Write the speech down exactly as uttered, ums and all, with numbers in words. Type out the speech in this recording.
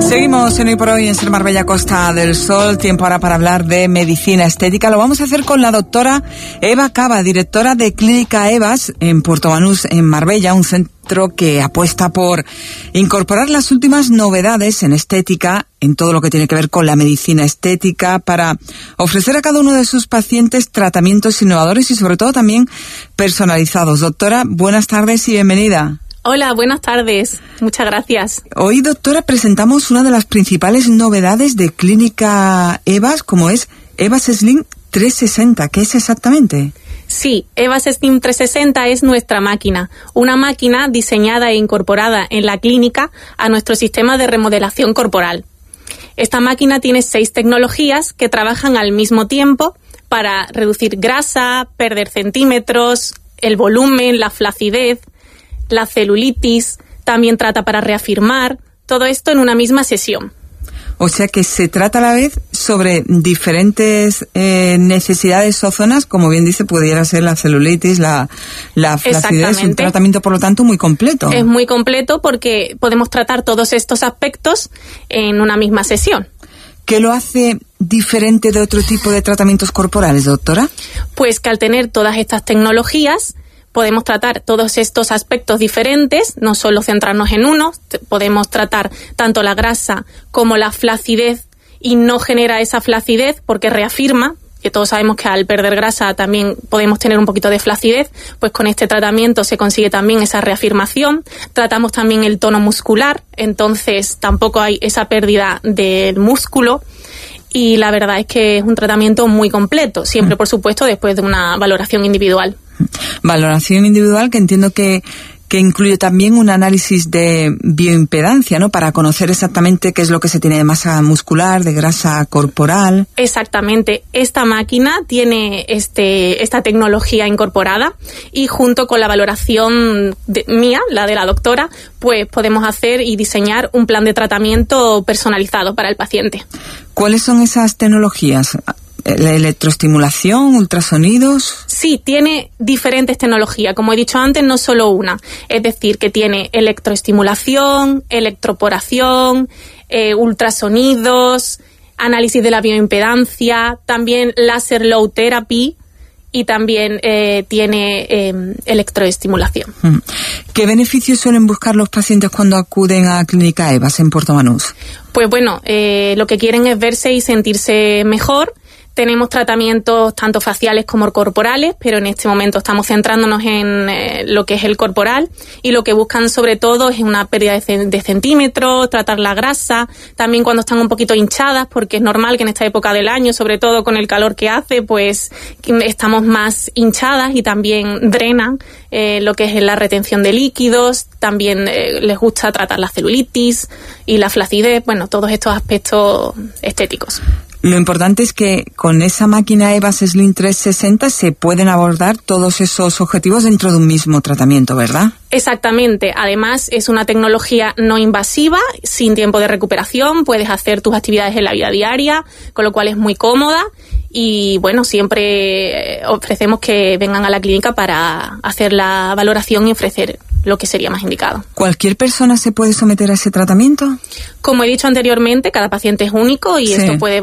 Seguimos en Hoy por Hoy en Ser Marbella, Costa del Sol. Tiempo ahora para hablar de medicina estética. Lo vamos a hacer con la doctora Eva Cava, directora de Clínica Evas en Puerto Banús, en Marbella, un centro que apuesta por incorporar las últimas novedades en estética, en todo lo que tiene que ver con la medicina estética, para ofrecer a cada uno de sus pacientes tratamientos innovadores y sobre todo también personalizados. Doctora, buenas tardes y bienvenida. Hola, buenas tardes. Muchas gracias. Hoy, doctora, presentamos una de las principales novedades de Clínica Evas, como es Evas Slim trescientos sesenta. ¿Qué es exactamente? Sí, Evas Slim trescientos sesenta es nuestra máquina, una máquina diseñada e incorporada en la clínica a nuestro sistema de remodelación corporal. Esta máquina tiene seis tecnologías que trabajan al mismo tiempo para reducir grasa, perder centímetros, el volumen, la flacidez, la celulitis, también trata para reafirmar, todo esto en una misma sesión. O sea que se trata a la vez sobre diferentes eh, necesidades o zonas, como bien dice, pudiera ser la celulitis, la, la flacidez, un tratamiento por lo tanto muy completo. Es muy completo porque podemos tratar todos estos aspectos en una misma sesión. ¿Qué lo hace diferente de otro tipo de tratamientos corporales, doctora? Pues que al tener todas estas tecnologías podemos tratar todos estos aspectos diferentes, no solo centrarnos en uno, podemos tratar tanto la grasa como la flacidez y no genera esa flacidez porque reafirma, que todos sabemos que al perder grasa también podemos tener un poquito de flacidez, pues con este tratamiento se consigue también esa reafirmación. Tratamos también el tono muscular, entonces tampoco hay esa pérdida del músculo. Y la verdad es que es un tratamiento muy completo, siempre por supuesto después de una valoración individual. Valoración individual que entiendo que, que incluye también un análisis de bioimpedancia, ¿no? Para conocer exactamente qué es lo que se tiene de masa muscular, de grasa corporal. Exactamente. Esta máquina tiene este, esta tecnología incorporada y junto con la valoración de, mía, la de la doctora, pues podemos hacer y diseñar un plan de tratamiento personalizado para el paciente. ¿Cuáles son esas tecnologías? ¿La electroestimulación, ultrasonidos? Sí, tiene diferentes tecnologías. Como he dicho antes, no solo una. Es decir, que tiene electroestimulación, electroporación, eh, ultrasonidos, análisis de la bioimpedancia, también láser low therapy y también eh, tiene eh, electroestimulación. ¿Qué beneficios suelen buscar los pacientes cuando acuden a Clínica Evas en Puerto Banús? Pues bueno, eh, lo que quieren es verse y sentirse mejor. Tenemos tratamientos tanto faciales como corporales, pero en este momento estamos centrándonos en eh, lo que es el corporal y lo que buscan sobre todo es una pérdida de, c- de centímetros, tratar la grasa, también cuando están un poquito hinchadas, porque es normal que en esta época del año, sobre todo con el calor que hace, pues estamos más hinchadas y también drenan eh, lo que es la retención de líquidos, también eh, les gusta tratar la celulitis y la flacidez, bueno, todos estos aspectos estéticos. Lo importante es que con esa máquina Evas Slim trescientos sesenta se pueden abordar todos esos objetivos dentro de un mismo tratamiento, ¿verdad? Exactamente. Además, es una tecnología no invasiva, sin tiempo de recuperación. Puedes hacer tus actividades en la vida diaria, con lo cual es muy cómoda. Y bueno, siempre ofrecemos que vengan a la clínica para hacer la valoración y ofrecer lo que sería más indicado. ¿Cualquier persona se puede someter a ese tratamiento? Como he dicho anteriormente, cada paciente es único y sí. Esto puede